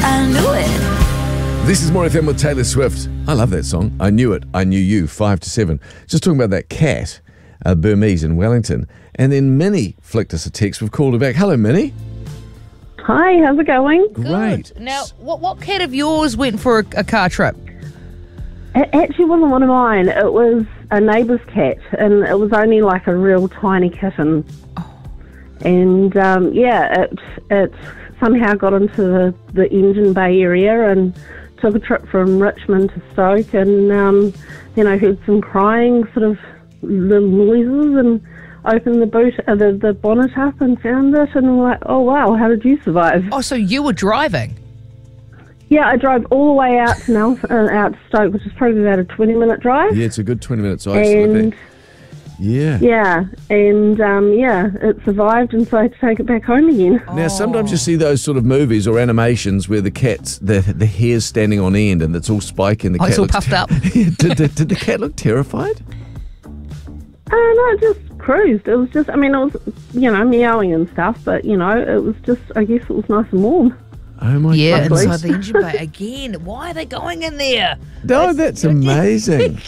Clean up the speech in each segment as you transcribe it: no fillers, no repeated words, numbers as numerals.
I knew it. This is More FM with Taylor Swift. I love that song. I Knew It, I Knew You, 5 to 7. Just talking about that cat, Burmese in Wellington. And then Minnie flicked us a text. We've called her back. Hello, Minnie. Hi, how's it going? Great. Good. Now, what cat of yours went for a car trip? It actually wasn't one of mine. It was a neighbour's cat, and it was only like a real tiny kitten. And it somehow got into the Engine Bay area and took a trip from Richmond to Stoke, and then I heard some crying, sort of little noises, and opened the bonnet up and found it, and I'm like, oh wow, how did you survive? Oh, so you were driving? Yeah, I drove all the way out to out to Stoke, which is probably about a 20-minute drive. Yeah, it's a good 20 minutes. Yeah. Yeah, and it survived, and so I had to take it back home again. Now, sometimes you see those sort of movies or animations where the cat's, the hair's standing on end and it's all spiky and the cat it's all looks puffed up. did the cat look terrified? No, it just cruised. It was just, it was, meowing and stuff, but, it was just, I guess it was nice and warm. Oh my God. Yeah, inside the engine bay again. Why are they going in there? No, that's amazing.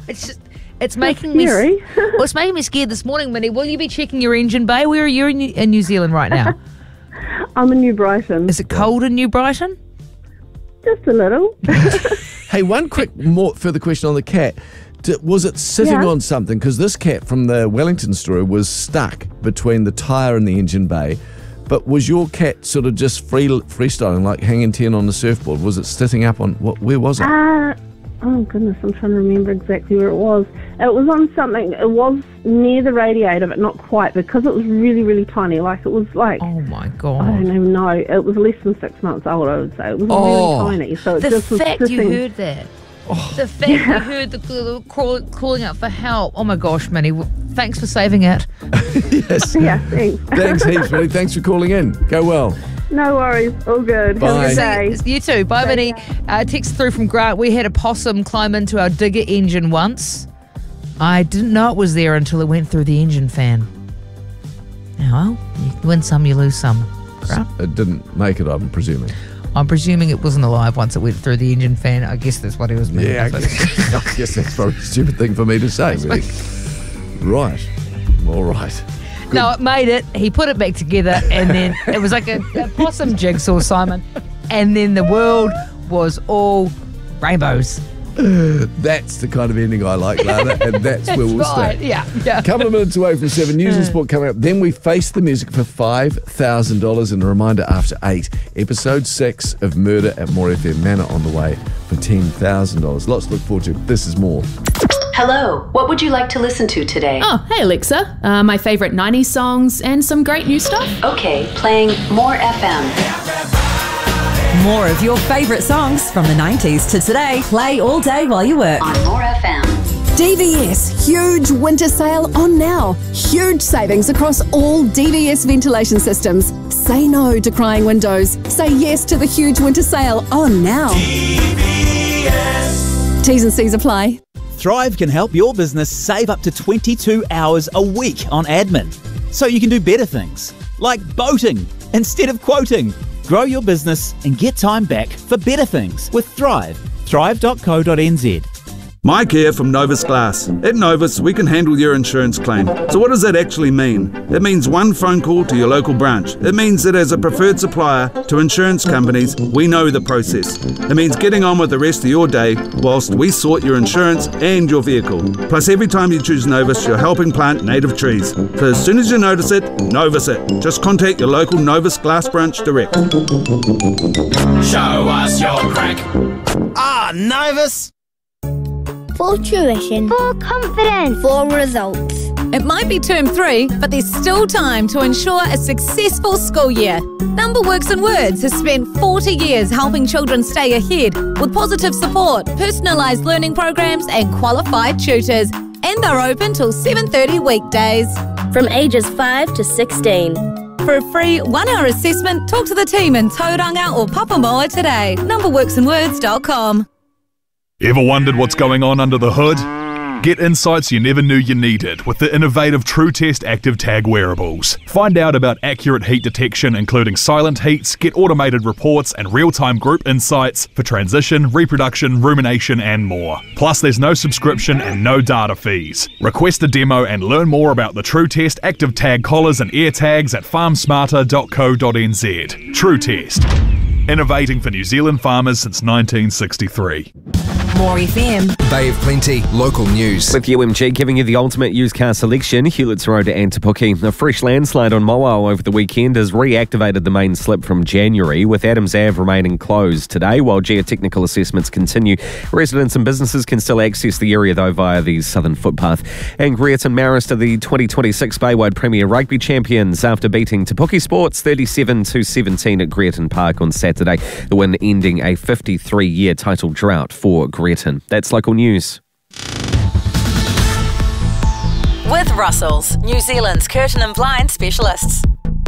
It's making me scary. Well, it's making me scared this morning, Minnie. Will you be checking your engine bay? Where are you in New Zealand right now? I'm in New Brighton. Is it cold in New Brighton? Just a little. Hey, one quick further question on the cat. Was it sitting on something? Because this cat from the Wellington story was stuck between the tyre and the engine bay. But was your cat sort of just freestyling, like hanging 10 on the surfboard? Was it sitting up on, where was it? Oh goodness, I'm trying to remember exactly where it was. It was on something, it was near the radiator, but not quite, because it was really, really tiny. Like, it was like... Oh my God. I don't even know. It was less than 6 months old, I would say. It was really tiny. So it the just fact was you heard that. The fact you heard the calling out for help. Oh my gosh, Minnie, thanks for saving it. Yes. Yeah, thanks. Thanks heaps, Minnie. Thanks for calling in. Go well. No worries. All good. Bye. Have a good day. You too. Bye, Minnie. Text through from Grant. We had a possum climb into our digger engine once. I didn't know it was there until it went through the engine fan. Well, you win some, you lose some. Grant? It didn't make it, I'm presuming. I'm presuming it wasn't alive once it went through the engine fan. I guess that's what he was meaning. Yeah, I guess that's probably a stupid thing for me to say. Really. Right. All right. Good. No, it made it. He put it back together, and then it was like a possum jigsaw, Simon. And then the world was all rainbows. That's the kind of ending I like, Lana, and that's where we'll stay. Yeah. A couple of minutes away from 7, news and sport coming up. Then we face the music for $5,000, and a reminder after 8, episode 6 of Murder at More FM Manor on the way for $10,000. Lots to look forward to. This is more. Hello, what would you like to listen to today? Oh, hey Alexa. My favourite 90s songs and some great new stuff. Okay, playing More FM. More of your favourite songs from the 90s to today. Play all day while you work. On More FM. DVS, huge winter sale on now. Huge savings across all DVS ventilation systems. Say no to crying windows. Say yes to the huge winter sale on now. DVS. T's and C's apply. Thrive can help your business save up to 22 hours a week on admin. So you can do better things, like boating instead of quoting. Grow your business and get time back for better things with Thrive. Thrive.co.nz. Mike here from Novus Glass. At Novus, we can handle your insurance claim. So what does that actually mean? It means one phone call to your local branch. It means that as a preferred supplier to insurance companies, we know the process. It means getting on with the rest of your day whilst we sort your insurance and your vehicle. Plus, every time you choose Novus, you're helping plant native trees. So as soon as you notice it, Novus it. Just contact your local Novus Glass branch direct. Show us your crack. Novus! For tuition. For confidence. For results. It might be term 3, but there's still time to ensure a successful school year. Numberworks and Words has spent 40 years helping children stay ahead with positive support, personalised learning programs and qualified tutors. And they're open till 7:30 weekdays. From ages 5 to 16. For a free 1-hour assessment, talk to the team in Tauranga or Papamoa today. Numberworksandwords.com. Ever wondered what's going on under the hood? Get insights you never knew you needed with the innovative TrueTest Active Tag wearables. Find out about accurate heat detection, including silent heats, get automated reports and real-time group insights for transition, reproduction, rumination and more. Plus, there's no subscription and no data fees. Request a demo and learn more about the TrueTest Active Tag collars and ear tags at farmsmarter.co.nz. TrueTest. Innovating for New Zealand farmers since 1963. More FM. Bay of Plenty, local news. With UMG giving you the ultimate used car selection, Hewlett's Road to Antipuki. A fresh landslide on Mowao over the weekend has reactivated the main slip from January, with Adams Ave remaining closed today while geotechnical assessments continue. Residents and businesses can still access the area though via the southern footpath. And Greerton Marist are the 2026 Baywide Premier Rugby champions after beating Te Puke Sports 37-17 at Greerton Park on Saturday. The win ending a 53-year title drought for Greerton. That's local news. With Russell's, New Zealand's curtain and blind specialists.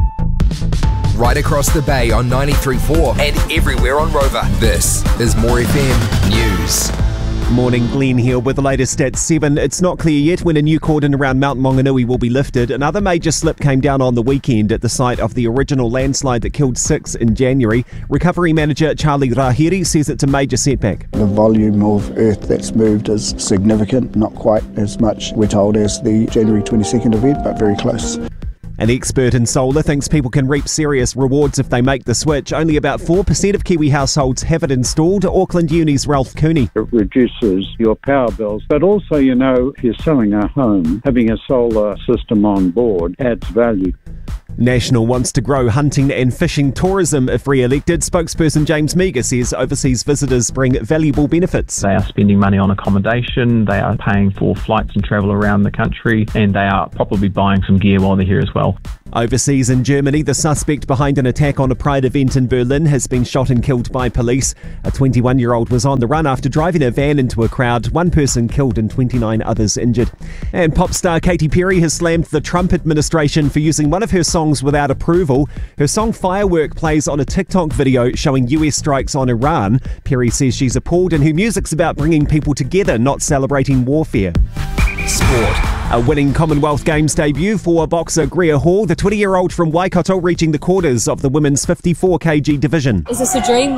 Right across the bay on 93.4 and everywhere on Rover. This is More FM News. Morning, Glenn here with the latest at 7. It's not clear yet when a new cordon around Mount Maunganui will be lifted. Another major slip came down on the weekend at the site of the original landslide that killed 6 in January. Recovery manager Charlie Rahiri says it's a major setback. The volume of earth that's moved is significant, not quite as much, we're told, as the January 22nd event, but very close. An expert in solar thinks people can reap serious rewards if they make the switch. Only about 4% of Kiwi households have it installed. Auckland Uni's Ralph Cooney. It reduces your power bills, but also, if you're selling a home, having a solar system on board adds value. National wants to grow hunting and fishing tourism if re-elected. Spokesperson James Meagher says overseas visitors bring valuable benefits. They are spending money on accommodation, they are paying for flights and travel around the country, and they are probably buying some gear while they're here as well. Overseas in Germany, the suspect behind an attack on a Pride event in Berlin has been shot and killed by police. A 21-year-old was on the run after driving a van into a crowd. 1 person killed and 29 others injured. And pop star Katy Perry has slammed the Trump administration for using one of her songs without approval. Her song Firework plays on a TikTok video showing US strikes on Iran. Perry says she's appalled and her music's about bringing people together, not celebrating warfare. Sport. A winning Commonwealth Games debut for boxer Greer Hall, the 20-year-old from Waikato reaching the quarters of the women's 54kg division. Is this a dream?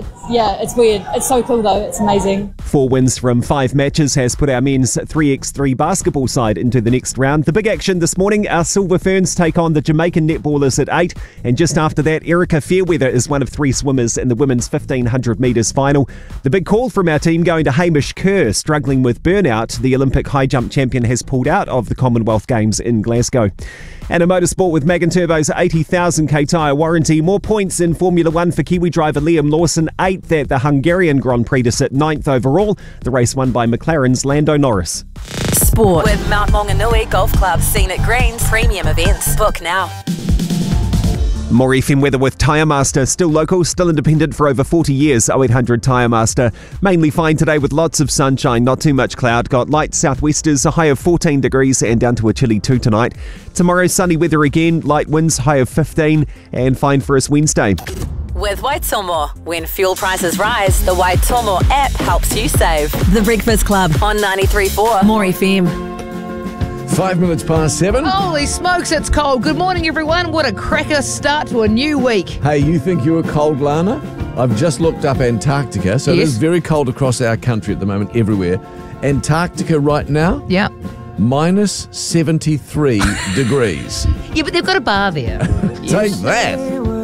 It's weird. It's so cool though, it's amazing. 4 wins from 5 matches has put our men's 3x3 basketball side into the next round. The big action this morning, our Silver Ferns take on the Jamaican netballers at 8. And just after that, Erica Fairweather is one of 3 swimmers in the women's 1500 metres final. The big call from our team going to Hamish Kerr, struggling with burnout. The Olympic high jump champion has pulled out of the Commonwealth Games in Glasgow. And a motorsport with Magan Turbo's 80,000k tyre warranty. More points in Formula 1 for Kiwi driver Liam Lawson, 8th at the Hungarian Grand Prix to sit 9th overall. The race won by McLaren's Lando Norris. Sport with Mount Maunganui Golf Club, Scenic Greens, premium events. Book now. More FM weather with Tyre Master. Still local, still independent for over 40 years. 0800 Tyre Master. Mainly fine today with lots of sunshine, not too much cloud. Got light southwesters, a high of 14 degrees and down to a chilly 2 tonight. Tomorrow, sunny weather again, light winds, high of 15 and fine for us Wednesday. With Waitomo, when fuel prices rise, the Waitomo app helps you save. The Breakfast Club on 93.4 More FM. 5 minutes past 7. Holy smokes, it's cold. Good morning, everyone. What a cracker start to a new week. Hey, you think you were cold, Lana? I've just looked up Antarctica, so It is very cold across our country at the moment, everywhere. Antarctica right now? Yeah. Minus 73 degrees. Yeah, but they've got a bar there. Take that.